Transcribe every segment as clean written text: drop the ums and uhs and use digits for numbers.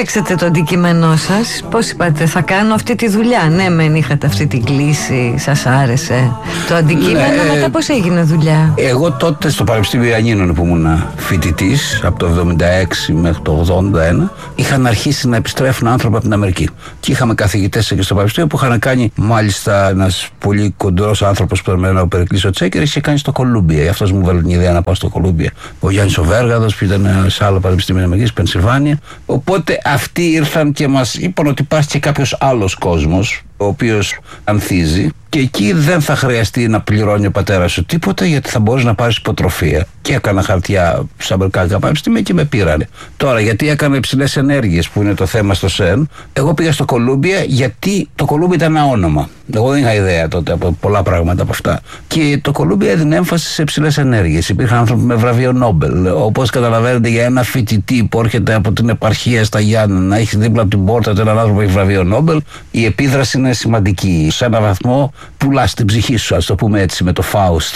επιλέξετε το αντικείμενό σας? Πώς είπατε, θα κάνω αυτή τη δουλειά? Ναι, μεν είχατε αυτή την κλίση, σας άρεσε το αντικείμενο, μετά πώς έγινε δουλειά? Εγώ τότε στο Πανεπιστήμιο Ιαννίνων που ήμουν φοιτητής, από το 76 μέχρι το 81, είχαν αρχίσει να επιστρέφουν άνθρωποι από την Αμερική. Και είχαμε καθηγητές εκεί στο Πανεπιστήμιο που είχαν κάνει, μάλιστα ένας πολύ κοντρός άνθρωπος που ήταν ο Περικλής ο Τσέκερης, είχε κάνει στο Κολούμπια. Αυτός μου βάλε την ιδέα να πάω στο Κολούμπια. Ο Γιάννης ο Βέργαδος που ήταν σε άλλο Πανεπιστήμιο Αμερικής, Πενσιλβάνια. Οπότε αυτοί ήρθαν και μας είπαν ότι υπάρχει και κάποιος άλλος κόσμος, ο οποίος ανθίζει, και εκεί δεν θα χρειαστεί να πληρώνει ο πατέρας σου τίποτα, γιατί θα μπορείς να πάρεις υποτροφία. Και έκανα χαρτιά στα Αμερικάνικα πανεπιστήμια και με πήρανε. Τώρα, γιατί έκανα υψηλές ενέργειες, που είναι το θέμα στο ΣΕΝ, εγώ πήγα στο Κολούμπια γιατί το Κολούμπια ήταν ένα όνομα. Εγώ δεν είχα ιδέα τότε από πολλά πράγματα από αυτά. Και το Κολούμπια έδινε έμφαση σε υψηλές ενέργειες. Υπήρχαν άνθρωποι με βραβείο Νόμπελ. Όπως καταλαβαίνετε, για ένα φοιτητή που έρχεται από την επαρχία στα Γιάννενα να έχει δίπλα από την πόρτα του έναν άνθρωπο που έχει βραβείο Νόμπελ, η επίδραση είναι σημαντική. Σε έναν βαθμό πουλάς την ψυχή σου, ας το πούμε έτσι, με το Φάουστ.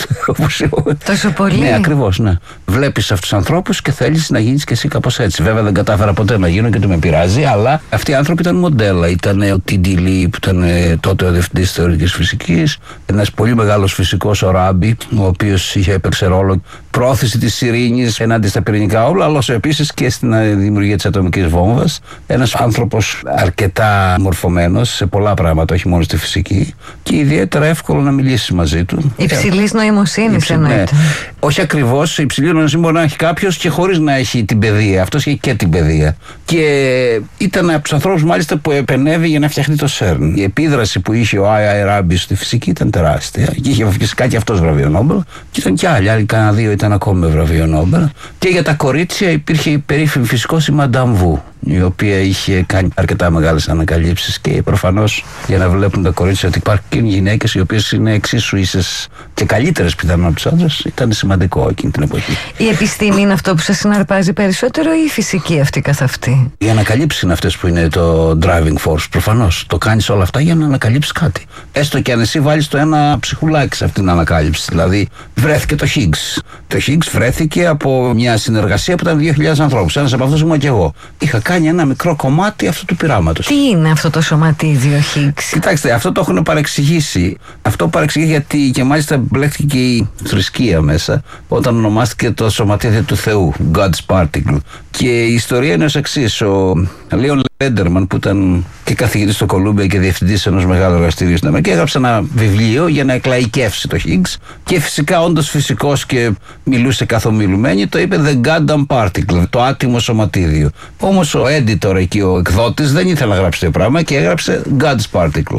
Τόσο πολύ. Ναι, ακριβώς, ναι. Βλέπεις αυτούς τους ανθρώπους και θέλεις να γίνεις και εσύ κάπως έτσι. Βέβαια δεν κατάφερα ποτέ να γίνω και το με πειράζει, αλλά αυτοί οι άνθρωποι ήταν μοντέλα. Ήταν ο T.D. Lee που ήταν τότε ο διευθυντής θεωρητικής φυσικής, ένας πολύ μεγάλος φυσικός, ο Ράμπι, ο οποίος είχε έπαιξε ρόλο πρόθεση της ειρήνης ενάντια στα πυρηνικά όπλα, αλλά επίσης και στην δημιουργία της ατομικής βόμβας. Ένας άνθρωπος αρκετά μορφωμένος σε πολλά πράγματα, όχι μόνο στη φυσική, και ιδιαίτερα εύκολο να μιλήσει μαζί του. Υψηλής νοημοσύνης εννοείται. Ναι. Όχι ακριβώς, υψηλή νοημοσύνη μπορεί να έχει κάποιος και χωρίς να έχει την παιδεία. Αυτός είχε και την παιδεία. Και ήταν από τους ανθρώπους μάλιστα που επενέβη για να φτιαχνεί το ΣΕΡΝ. Η επίδραση που είχε ο I.I. Ράμπι στη φυσική ήταν τεράστια. Και είχε φυσικά και αυτός βραβείο Νόμπελ. Και ήταν και άλλοι κανένα δύο ήταν ακόμη με βραβείο Νόμπελ. Και για τα κορίτσια υπήρχε η περίφημη φυσικός η Μαντάμ Βου, η οποία είχε κάνει αρκετά μεγάλες ανακαλύψεις, και προφανώς για να βλέπουν τα κορίτσια ότι υπάρχουν γυναίκες οι οποίες είναι εξίσου ίσες και καλύτερες πιθανόν από τους άντρες, ήταν σημαντικό εκείνη την εποχή. Η επιστήμη είναι αυτό που σας συναρπάζει περισσότερο ή η φυσική αυτή καθ' αυτή? Οι ανακαλύψεις είναι αυτές που είναι το driving force, προφανώς. Το κάνεις όλα αυτά για να ανακαλύψεις κάτι. Έστω και αν εσύ βάλεις το ένα ψυχουλάκι σε αυτήν την ανακάλυψη. Δηλαδή, βρέθηκε το Higgs. Το Higgs βρέθηκε από μια συνεργασία που ήταν 2.000 ανθρώπους. Ένας από αυτούς ήμουν και εγώ. Είχα κάνει ένα μικρό κομμάτι αυτού του πειράματος. Τι είναι αυτό το σωματίδιο Higgs? Κοιτάξτε, αυτό το έχουν παρεξηγήσει. Αυτό παρεξηγεί γιατί και μάλιστα μπλέχτηκε και η θρησκεία μέσα, όταν ονομάστηκε το σωματίδιο του Θεού, God's Particle. Και η ιστορία είναι ως εξής. Ο Λέον Λέντερμαν, που ήταν και καθηγητής στο Κολούμπια και διευθυντής ενός μεγάλου εργαστηρίου στην Αμερική, έγραψε ένα βιβλίο για να εκλαϊκεύσει το Higgs. Και φυσικά, όντως φυσικός και μιλούσε καθομιλουμένη, το είπε The Goddamn Particle, το άτιμο σωματίδιο. Όμως ο editor εκεί, ο εκδότης, δεν ήθελε να γράψει το πράγμα και έγραψε God's Particle.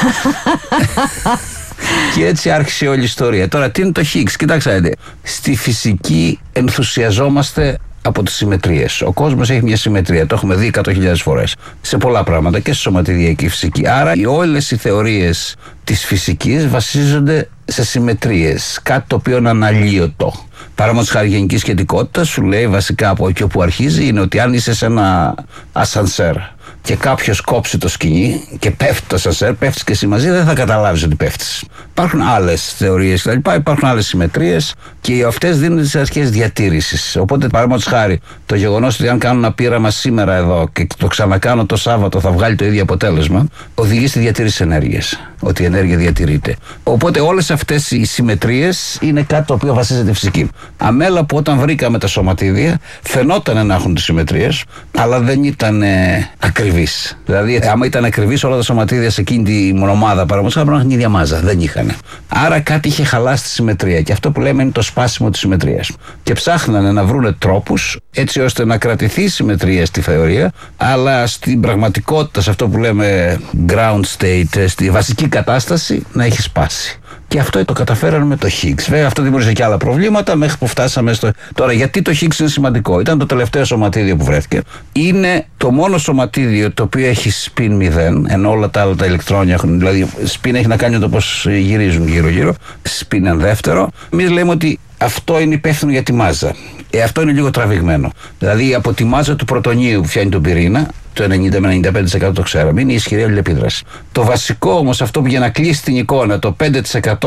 Και έτσι άρχισε όλη η ιστορία. Τώρα, τι είναι το Higgs? Κοιτάξτε, στη φυσική ενθουσιαζόμαστε από τις συμμετρίες. Ο κόσμος έχει μια συμμετρία. Το έχουμε δει 100.000 φορές. Σε πολλά πράγματα και στη σωματιδιακή φυσική. Άρα, όλες οι θεωρίες της φυσικής βασίζονται σε συμμετρίες. Κάτι το οποίο είναι αναλύωτο. Παραδείγματος χάρη γενική σχετικότητα σου λέει βασικά από εκεί όπου αρχίζει είναι ότι αν είσαι σε ένα ασανσέρ και κάποιος κόψει το σκηνή και πέφτει το ασανσέρ, πέφτεις και εσύ μαζί, δεν θα καταλάβεις ότι πέφτεις. Υπάρχουν άλλες θεωρίες κτλ. Υπάρχουν άλλες συμμετρίες και αυτές δίνουν τις αρχές διατήρησης. Οπότε, παραδείγματος χάρη, το γεγονός ότι αν κάνω ένα πείραμα σήμερα εδώ και το ξανακάνω το Σάββατο θα βγάλει το ίδιο αποτέλεσμα, οδηγεί στη διατήρηση ενέργειας. Ότι η ενέργεια διατηρείται. Οπότε, όλες αυτές οι συμμετρίες είναι κάτι το οποίο βασίζεται φυσική. Αμέλα που όταν βρήκαμε τα σωματίδια, φαινόταν να έχουν τις συμμετρίες, αλλά δεν ήταν ακριβείς. Δηλαδή, άμα ήταν ακριβείς όλα τα σωματίδια σε εκείνη τη μονομάδα, παραδείγματος χάρη, να έχουν ίδια μάζα. Δεν είχαν. Άρα κάτι είχε χαλάσει τη συμμετρία. Και αυτό που λέμε είναι το σπάσιμο της συμμετρίας. Και ψάχνανε να βρούνε τρόπους έτσι ώστε να κρατηθεί η συμμετρία στη θεωρία, αλλά στην πραγματικότητα, σε αυτό που λέμε ground state, στη βασική κατάσταση, να έχει σπάσει. Και αυτό το καταφέραμε με το Higgs. Βέβαια, αυτό δημιούργησε και άλλα προβλήματα μέχρι που φτάσαμε στο. Τώρα, γιατί το Higgs είναι σημαντικό? Ήταν το τελευταίο σωματίδιο που βρέθηκε. Είναι το μόνο σωματίδιο το οποίο έχει spin 0, ενώ όλα τα άλλα τα ηλεκτρόνια έχουν. Δηλαδή, spin έχει να κάνει με το πώς γυρίζουν γύρω-γύρω. Spin είναι δεύτερο. Εμείς λέμε ότι αυτό είναι υπεύθυνο για τη μάζα. Αυτό είναι λίγο τραβηγμένο. Δηλαδή, από τη μάζα του πρωτονίου που φτιάχνει τον πυρήνα, το 90 με 95% το ξέραμε, είναι η ισχυρή αλληλεπίδραση. Το βασικό όμως, αυτό που για να κλείσει την εικόνα, το 5%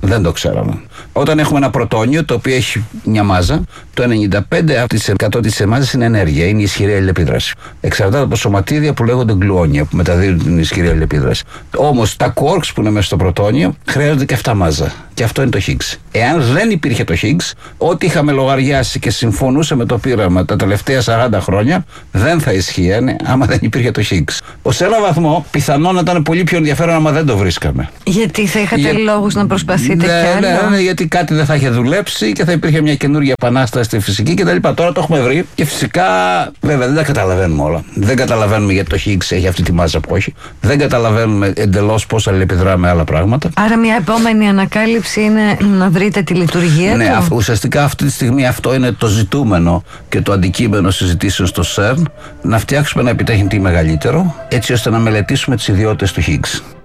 Δεν το ξέραμε. Όταν έχουμε ένα πρωτόνιο το οποίο έχει μια μάζα, το 95% της μάζας είναι ενέργεια, είναι η ισχυρή αλληλεπίδραση. Εξαρτάται από σωματίδια που λέγονται γκλουόνια που μεταδίδουν την ισχυρή αλληλεπίδραση. Όμως τα quarks που είναι μέσα στο πρωτόνιο χρειάζονται και αυτά μάζα. Και αυτό είναι το Higgs. Εάν δεν υπήρχε το Higgs, ό,τι είχαμε λογαριάσει και συμφωνούσαμε το πείραμα τα τελευταία 40 χρόνια, δεν θα ισχύανε άμα δεν υπήρχε το Higgs. Ως ένα βαθμό, πιθανόν να ήταν πολύ πιο ενδιαφέρον άμα δεν το βρίσκαμε. Γιατί θα είχατε λόγους να προσπαθείτε κι άλλο. Ναι, γιατί κάτι δεν θα είχε δουλέψει και θα υπήρχε μια καινούργια επανάσταση στη φυσική κτλ. Τώρα το έχουμε βρει και φυσικά, βέβαια, δεν τα καταλαβαίνουμε όλα. Δεν καταλαβαίνουμε γιατί το Higgs έχει αυτή τη μάζα που έχει. Δεν καταλαβαίνουμε εντελώς πώς αλληλεπιδρά με άλλα πράγματα. Άρα, μια επόμενη ανακάλυψη είναι να βρείτε τη λειτουργία του. Ναι, ουσιαστικά αυτή τη στιγμή αυτό είναι το ζητούμενο και το αντικείμενο συζητήσεων στο CERN. Να φτιάξουμε ένα επιτέχυντη μεγαλύτερο, έτσι ώστε να μελετήσουμε τις ιδιότητες του Higgs.